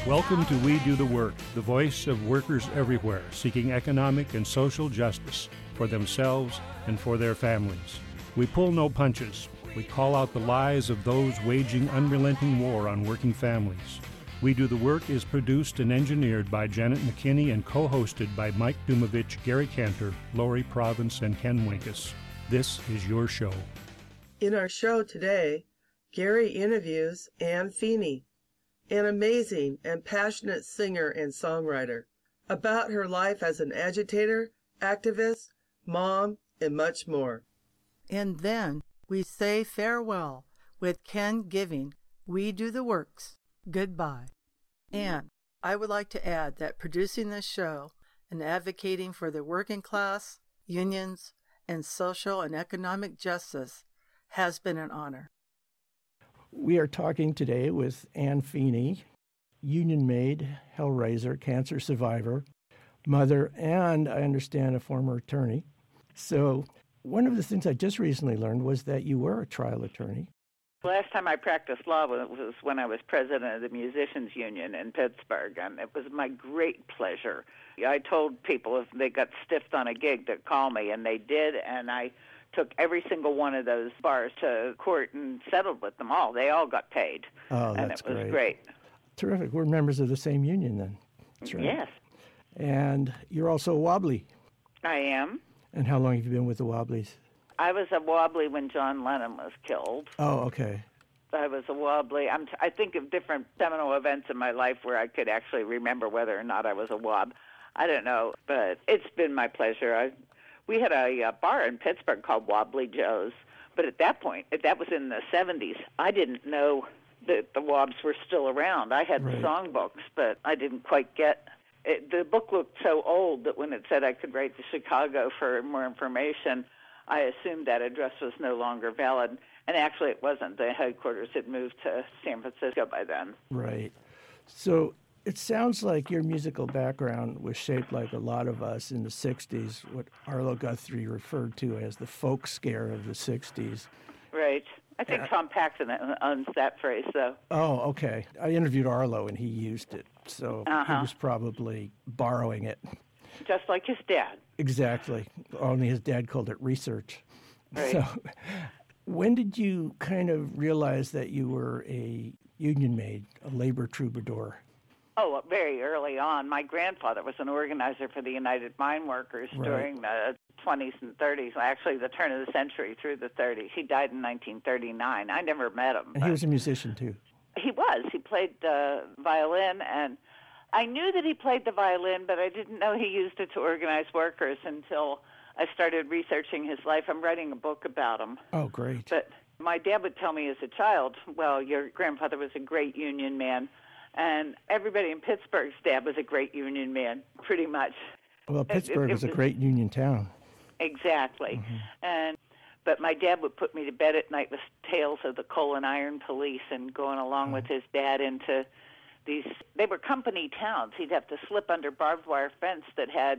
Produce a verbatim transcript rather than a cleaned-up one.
Welcome to We Do the Work, the voice of workers everywhere seeking economic and social justice for themselves and for their families. We pull no punches. We call out the lies of those waging unrelenting war on working families. We Do the Work is produced and engineered by Janet McKinney and co-hosted by Mike Dumovich, Gary Cantor, Lori Province, and Ken Winkus. This is your show. In our show today, Gary interviews Ann Feeney, an amazing and passionate singer and songwriter, about her life as an agitator, activist, mom, and much more. And then we say farewell with Ken giving We Do the Works goodbye. And I would like to add that producing this show and advocating for the working class, unions, and social and economic justice has been an honor. We are talking today with Ann Feeney, union maid, hellraiser, cancer survivor, mother, and I understand a former attorney. So one of the things I just recently learned was that you were a trial attorney. The last time I practiced law was when I was president of the Musicians Union in Pittsburgh, and it was my great pleasure. I told people if they got stiffed on a gig to call me, and they did, and I took every single one of those bars to court and settled with them all. They all got paid. Oh, and that's it was great. great. Terrific. We're members of the same union then. That's right. Yes. And you're also a Wobbly. I am. And how long have you been with the Wobblies? I was a Wobbly when John Lennon was killed. Oh, okay. I was a Wobbly. I'm t- I think of different seminal events in my life where I could actually remember whether or not I was a Wob. I don't know, but it's been my pleasure. I We had a, a bar in Pittsburgh called Wobbly Joe's, but at that point, that was in the seventies, I didn't know that the Wobs were still around. I had right. songbooks, but I didn't quite get it. The book looked so old that when it said I could write to Chicago for more information, I assumed that address was no longer valid. And actually it wasn't. The headquarters had moved to San Francisco by then. Right. So it sounds like your musical background was shaped like a lot of us in the sixties, what Arlo Guthrie referred to as the folk scare of the sixties. Right. I think uh, Tom Paxson owns that phrase, though. Oh, okay. I interviewed Arlo, and he used it, so uh-huh. he was probably borrowing it. Just like his dad. Exactly. Only his dad called it research. Right. So when did you kind of realize that you were a union maid, a labor troubadour? Oh, very early on. My grandfather was an organizer for the United Mine Workers right. during the twenties and thirties, actually the turn of the century through the thirties. He died in nineteen thirty-nine. I never met him. And he was a musician, too. He was. He played the violin, and I knew that he played the violin, but I didn't know he used it to organize workers until I started researching his life. I'm writing a book about him. Oh, great. But my dad would tell me as a child, well, your grandfather was a great union man. And everybody in Pittsburgh's dad was a great union man, pretty much. Well, Pittsburgh it, it, is it a was, great union town. Exactly. Mm-hmm. And but my dad would put me to bed at night with tales of the coal and iron police and going along mm-hmm. with his dad into these, they were company towns. He'd have to slip under barbed wire fence that had